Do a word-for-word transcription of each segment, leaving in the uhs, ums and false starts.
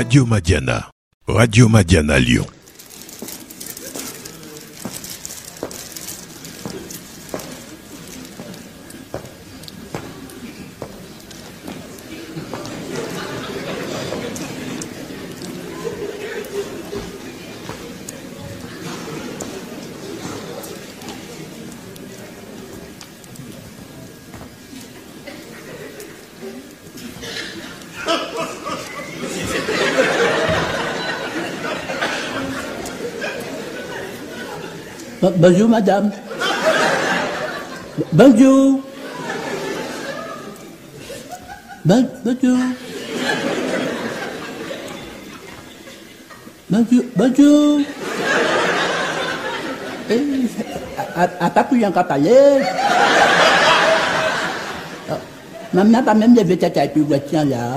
Radio Madiana. Radio Madiana Lyon. Bonjour, madame. Bonjour. Bon, bonjour. Bonjour. Bonjour. Eh, à, à pas plus qu'à parler. Maman n'a pas même levé tête avec le voiture là.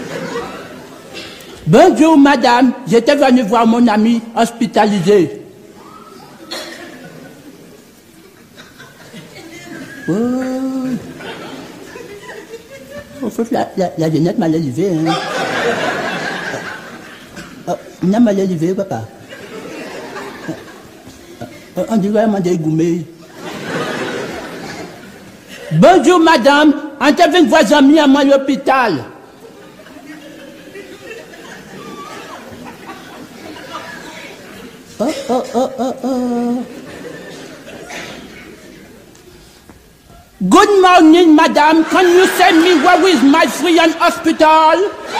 Bonjour, madame. J'étais venu voir mon ami hospitalisé. Oh. Oh, faut que la, la, la jeunette m'a levé, hein. Oh, n'a m'a levé, papa. Oh, on dirait m'a dégoumé. Bonjour, madame. On t'a vu une voix amie à moi à l'hôpital. Oh, oh, oh, oh, oh. Good morning, madam. Can you send me where is my friend hospital?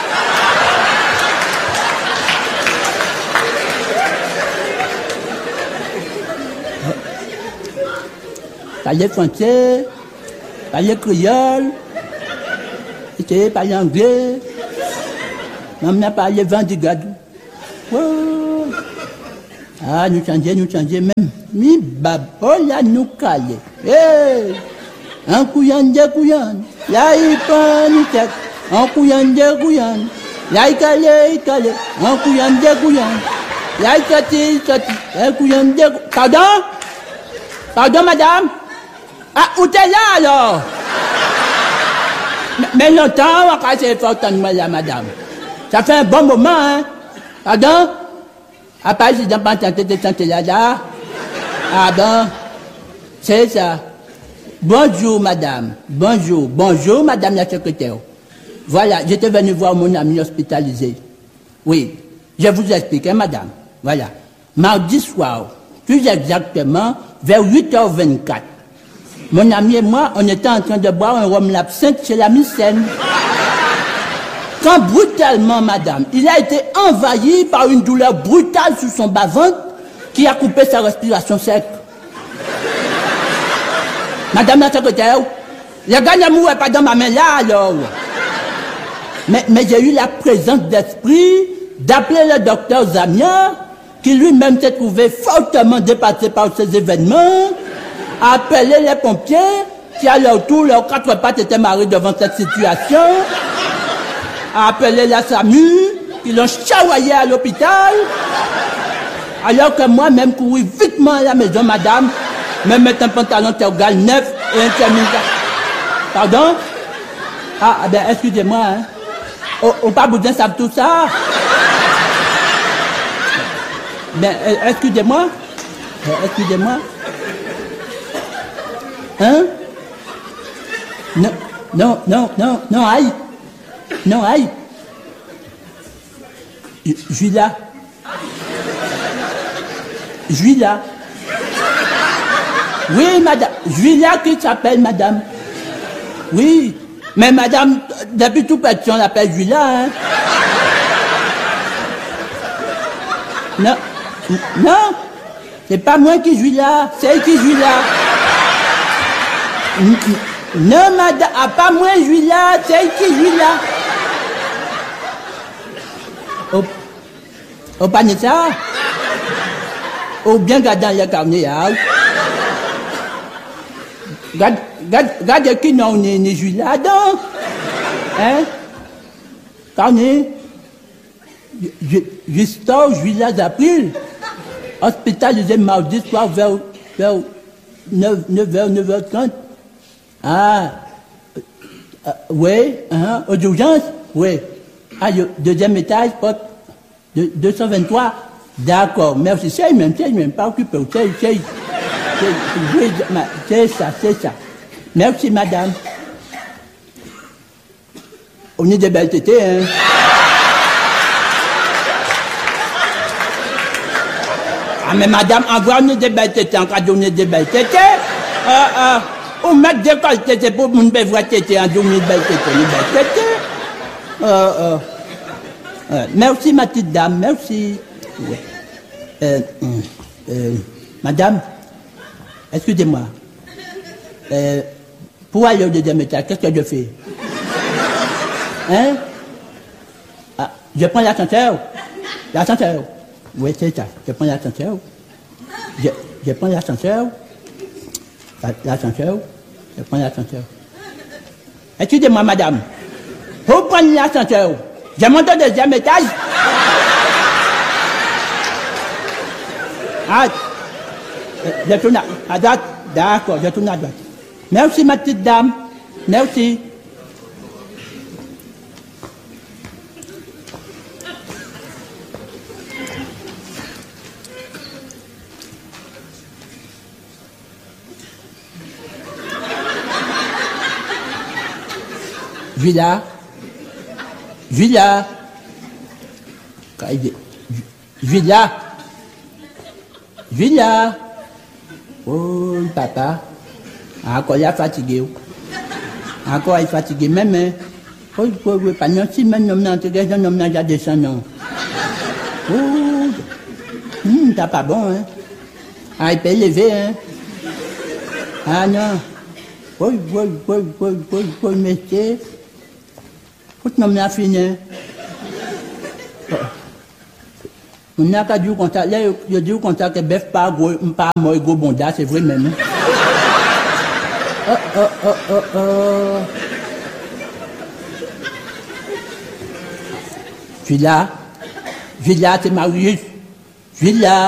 Parlez français, parlez créole, essayez de parler anglais. Maman parlé vendigadou. Oh. Ah, nous changeons, nous changeons même. Mi bab, oh là, nous calés. Hey! Un couillan de couillan, là il prend une tête, un couillan de couillan, là il calé, il calé, un couillan de couillan, là il sorti, il sorti, un couillan de couillan. Pardon? Pardon, madame? Ah, où t'es là alors? mais, mais longtemps, on va casser fort en moi là, madame. Ça fait un bon moment, hein? Pardon? À part si j'ai pas tenté de chanter là, là. Ah bon? C'est ça. Bonjour, madame. Bonjour. Bonjour, madame la secrétaire. Voilà, j'étais venu voir mon ami hospitalisé. Oui, je vous explique, hein, madame. Voilà. Mardi soir, plus exactement, vers huit heures vingt-quatre, mon ami et moi, on était en train de boire un rhum l'absinthe chez la Micène. Quand brutalement, madame, il a été envahi par une douleur brutale sur son bas-ventre qui a coupé sa respiration sec. Madame la secrétaire, le gars d'amour n'est pas dans ma main là, alors. Mais, mais j'ai eu la présence d'esprit d'appeler le docteur Zamia, qui lui-même s'est trouvé fortement dépassé par ces événements, à appeler les pompiers, qui à leur tour, leurs quatre pattes étaient marrés devant cette situation, à appeler la SAMU, qui l'ont chavaillé à l'hôpital, alors que moi-même couru vitement à la maison, madame, me mettre un pantalon tergal neuf et un chemise. Pardon? Ah, ben, excusez-moi, hein. Au, au pas besoin de savoir tout ça. Ben, euh, excusez-moi. Euh, excusez-moi. Hein? Non, non, non, non, non, aïe. Non, aïe. Je suis là. Je suis là. Oui, madame. Je suis là qui s'appelle madame. Oui. Mais madame, depuis tout petit, on l'appelle Julia, hein. Non. Non. C'est pas moi qui suis là. C'est elle qui suis là. Non, madame. Ah, pas moi, je suis là. C'est elle qui suis là. Oh. Oh, pas ça. Oh, bien gardant le carnet, hein. Regarde, regarde, regarde qui non, n'est, n'est juste là, donc. Hein? Carnet. Justin, juillet d'avril. Hospitalisé mardi soir vers, vers neuf heures, neuf heures trente. Ah. Euh, oui, hein, aux urgences? Oui. Ah, deuxième étage, porte. De, deux cent vingt-trois. D'accord, merci. C'est même, c'est même pas occupé. C'est, c'est, c'est, c'est ça, c'est ça. Merci, madame. On est des belles tétés, hein. Ah, mais madame, en vrai, on est des belles tétés, en cas on est des belles tétés. Euh, euh, on met des belles tétés pour une belle voix tété, en journée de belles tétés, une belle tété. Euh, euh, euh, merci, ma petite dame, merci. Ouais. Euh, euh, madame, excusez-moi. Euh, pour aller au deuxième étage, qu'est-ce que je fais? Hein? Ah, je prends l'ascenseur. L'ascenseur. Oui, c'est ça. Je prends l'ascenseur. Je, je prends l'ascenseur. L'ascenseur. Je prends l'ascenseur. Excusez-moi, madame. Vous prenez l'ascenseur. Je monte au deuxième étage. Ah, je tourne à droite. D'accord, je tourne à droite. Merci, ma petite dame. Merci. Julia. Julia. Julia. Julia. Oh, papa. Encore il est fatigué. Encore il est fatigué. Même, hein. Oh, oh, oh, pas non, si même, non, non, tu regardes, non, non, j'ai descendu, non. Oh, hum, t'as pas bon, hein. Ah, il peut lever, hein. Ah, non. Oh, oh, oh, oh, oh, oh, monsieur. Faut que nous avons fini. On n'a qu'à dire comme ça. Là, je dis comme ça que bœuf pas gros, pas moi, gros bonda, c'est vrai même. Oh, oh, oh, oh, oh. Je suis là. Je suis là, c'est Marius. Je suis là.